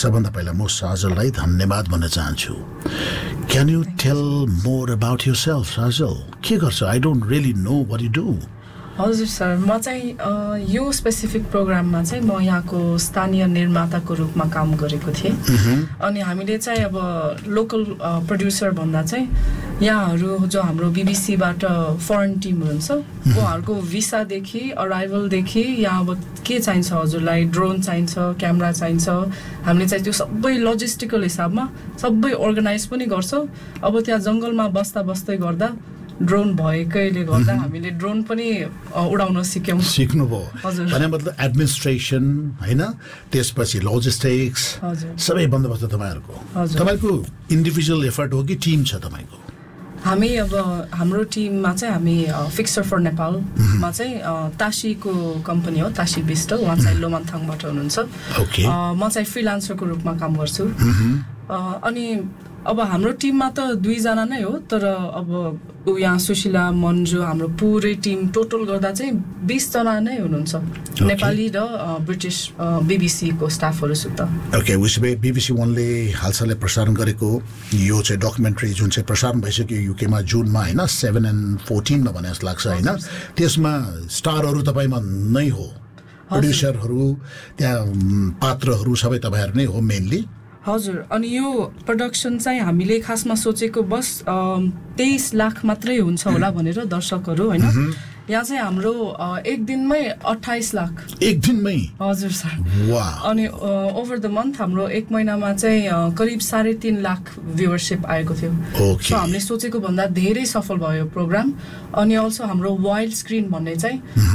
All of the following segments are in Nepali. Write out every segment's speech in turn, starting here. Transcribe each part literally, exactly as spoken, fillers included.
सबभन्दा पहिला म साजललाई धन्यवाद भन्न चाहन्छु. Can you tell more about yourself, Sajal? के गर्छ? I don't really know what you do. हजुर सर, म चाहिँ यो स्पेसिफिक प्रोग्राममा चाहिँ म यहाँको स्थानीय निर्माताको रूपमा काम गरेको थिएँ. अनि हामीले चाहिँ अब लोकल प्रोड्युसर भन्दा चाहिँ यहाँहरू जो हाम्रो बीबीसीबाट फरेन टिम हुनुहुन्छ उहाँहरूको भिसादेखि अराइभलदेखि यहाँ अब के चाहिन्छ हजुरलाई, ड्रोन चाहिन्छ, क्यामेरा चाहिन्छ, हामीले चाहिँ त्यो सबै लजिस्टिकल हिसाबमा सबै अर्गनाइज पनि गर्छौँ. अब त्यहाँ जङ्गलमा बस्दा बस्दै गर्दा ड्रोन भएकैले गर्दा हामीले ड्रोन पनि उडाउन सिक्यौँ. सिक्नुभयो भने मतलब एडमिनिस्ट्रेसन हैन, त्यसपछि लजिस्टिक्स सबै बन्दोबस्त तपाईँहरूको. तपाईँको इन्डिभिजुअल एफर्ट हो कि टिम छ तपाईँको? हामी अब हाम्रो टिममा चाहिँ हामी फिक्सर फर नेपालमा चाहिँ तासीको कम्पनी हो, तासी बिस्ट, उहाँ चाहिँ लोमान्थाङबाट हुनुहुन्छ. म चाहिँ फ्रिलान्सरको रूपमा काम गर्छु. अनि अब हाम्रो टिममा त दुईजना नै हो, तर अब यहाँ सुशीला, मन्जु, हाम्रो पुरै टिम टोटल गर्दा चाहिँ बीसजना नै हुनुहुन्छ, नेपाली र ब्रिटिस बीबीसीको स्टाफहरू सुत्ता. ओके, उसले बीबीसी वानले हालसालै प्रसारण गरेको यो चाहिँ डकुमेन्ट्री जुन चाहिँ प्रसारण भइसक्यो युकेमा जुनमा हैन, सेभेन एन्ड फोर्टिनमा भने जस्तो लाग्छ हैन, त्यसमा स्टारहरू तपाईँमा नै हो, प्रोड्युसरहरू त्यहाँ पात्रहरू सबै तपाईँहरू नै हो मेनली. हजुर, अनि यो प्रोडक्सन चाहिँ हामीले खासमा सोचेको बस तेइस लाख मात्रै हुन्छ होला भनेर दर्शकहरू हैन. यहाँ चाहिँ हाम्रो एक दिनमै अट्ठाइस लाख. एक दिनमै? हजुर सर. वाह. अनि ओभर द मन्थ हाम्रो एक महिनामा चाहिँ करिब साढे तीन लाख भ्युवरशिप आएको थियो. सो हामीले सोचेको भन्दा धेरै सफल भयो प्रोग्राम. अनि अल्सो हाम्रो वाइल्ड स्क्रिन भन्ने चाहिँ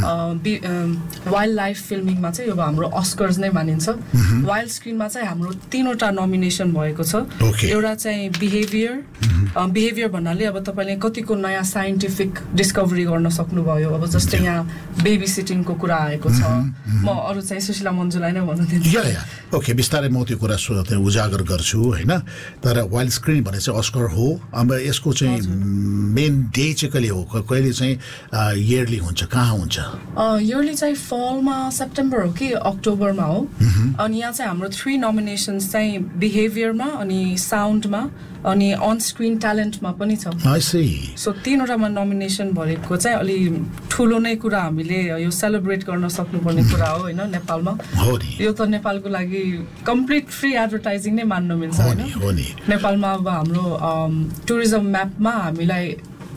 वाइल्ड लाइफ फिल्मिङमा चाहिँ अब हाम्रो अस्कर्स नै मानिन्छ. वाइल्ड स्क्रिनमा चाहिँ हाम्रो तीनवटा नोमिनेसन भएको छ. एउटा चाहिँ बिहेभियर, बिहेभियर भन्नाले अब तपाईँले कतिको नयाँ साइन्टिफिक डिस्कभरी गर्न सक्नुभयो. अब जस्तै यहाँ बेबी सिटिङको कुरा आएको छ. म अरू चाहिँ सुशीला मन्जुलाई नै भन्नु दिन्छु. ओके, बिस्तारै म त्यो कुरा उजागर गर्छु हैन. तर वाइल्ड स्क्रिन भने चाहिँ अस्कर हो. अब यसको चाहिँ मेन डे चाहिँ कहिले हो, कहिले चाहिँ इयरली हुन्छ, कहाँ हुन्छ? इयरली चाहिँ फलमा सेप्टेम्बर हो कि अक्टोबरमा हो. अनि यहाँ चाहिँ हाम्रो थ्री नोमिनेसन्स चाहिँ बिहेभियरमा, अनि साउन्डमा, अनि अन स्क्रिन ट्यालेन्टमा पनि छ. I see. सो तीनवटामा नोमिनेसन भएको चाहिँ अलि ठुलो नै कुरा, हामीले यो सेलिब्रेट गर्न सक्नुपर्ने कुरा हो हैन नेपालमा. यो त नेपालको लागि कम्प्लिट फ्री एडभर्टाइजिङ नै मान्न मिल्छ हैन. नेपालमा अब हाम्रो टुरिज्म म्यापमा हामीलाई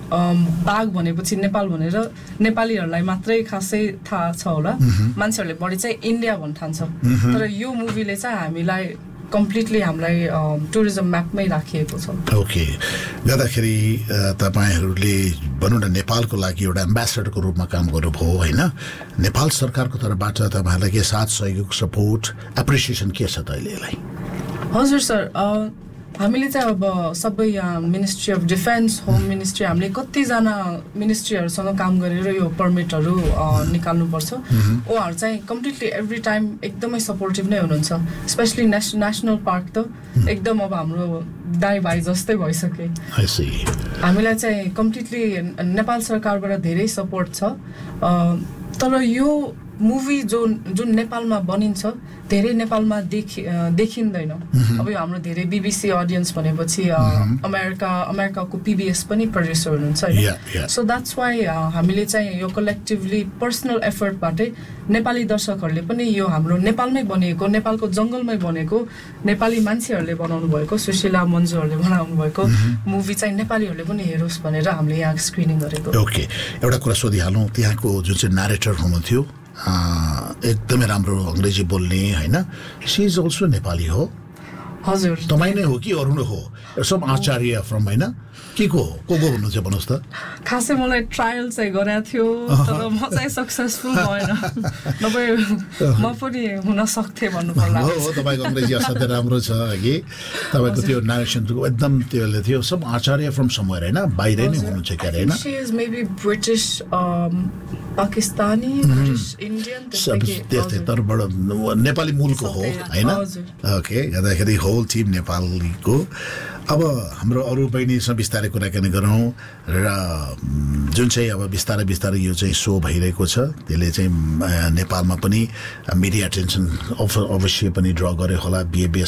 बाघ भनेपछि नेपाल भनेर नेपालीहरूलाई मात्रै खासै थाहा छ होला, मान्छेहरूले बढी चाहिँ इन्डिया भन्न ठान्छ. तर यो मुभीले चाहिँ हामीलाई कम्प्लिटली हामीलाई टुरिज्म म्यापमै राखिएको छ. ओके, गर्दाखेरि तपाईँहरूले भनौँ न नेपालको लागि एउटा एम्बेसडरको रूपमा काम गर्नुभयो होइन. नेपाल सरकारको तर्फबाट तपाईँहरूलाई के साथ सहयोग, सपोर्ट, एप्रिसिएसन के छ त अहिलेलाई? हजुर सर, हामीले चाहिँ अब सबै यहाँ ministry of defence, home ministry, हामीले कतिजना मिनिस्ट्रीहरूसँग काम गरेर यो पर्मिटहरू निकाल्नुपर्छ. उहाँहरू चाहिँ कम्प्लिटली एभ्री टाइम एकदमै सपोर्टिभ नै हुनुहुन्छ. स्पेसली नेस नेसनल पार्क त एकदम अब हाम्रो दाइ भाइ जस्तै भइसके. हामीलाई चाहिँ कम्प्लिटली नेपाल सरकारबाट धेरै सपोर्ट छ. तर यो मुभी जो जुन नेपालमा बनिन्छ धेरै नेपालमा देखि देखिँदैन. अब यो हाम्रो धेरै बीबीसी अडियन्स भनेपछि अमेरिका अमेरिकाको पीबीएस पनि प्रड्युसर हुनुहुन्छ हैन. सो द्याट्स वाइ हामीले चाहिँ यो कलेक्टिभली पर्सनल एफर्टबाटै नेपाली दर्शकहरूले पनि यो हाम्रो नेपालमै बनेको, नेपालको जङ्गलमै बनेको, नेपाली मान्छेहरूले बनाउनु भएको, सुशीला मन्जुहरूले बनाउनु भएको मुभी चाहिँ नेपालीहरूले पनि हेरोस् भनेर हामीले यहाँ स्क्रिनिङ गरेको. ओके, एउटा कुरा सोधिहालौँ, त्यहाँको जुन चाहिँ नारेटर हुनुहुन्थ्यो एकदमै राम्रो अङ्ग्रेजी बोल्ने होइन, सी इज अल्सो नेपाली हो? हजुर. तपाईँ नै हो कि अरू नै हो? सब आचार्य फ्रम होइन के को हो, को को भन्नुहुन्छ भन्नुहोस् त? खासै मलाई ट्रायल चाहिँ गरेको थियो, तर म चाहिँ सक्सेसफुल भएन. नभए म पनि हुन सक्थेँ भन्नु पर्ला. हो, तपाईँको अङ्ग्रेजी असाध्यै राम्रो छ कि तपाईँको त्यो नारेसन एकदम त्यो थियो. सब आचार्य फ्रम समवेयर होइन, बाहिरै नै हुनुहुन्छ क्या होइन? She is maybe British, Pakistani, British, Indian, त्यस्तै, तर बडो नेपाली मूलको हो होइन. ओके, गर्दाखेरि होल टिम नेपालीको. अब हाम्रो अरू बहिनीसँग बिस्तारै कुराकानी गरौँ र जुन चाहिँ अब बिस्तारै बिस्तारै यो चाहिँ सो भइरहेको छ, त्यसले चाहिँ नेपालमा पनि मिडिया अटेन्सन अवश्य पनि ड्र गर्यो होला. बिएबिएस